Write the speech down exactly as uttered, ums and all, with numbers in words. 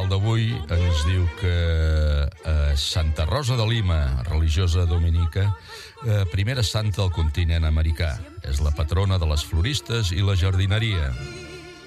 d'avui ens diu que eh, Santa Rosa de Lima, religiosa dominica, eh, primera santa del continent americà. És la patrona de les floristes i la jardineria.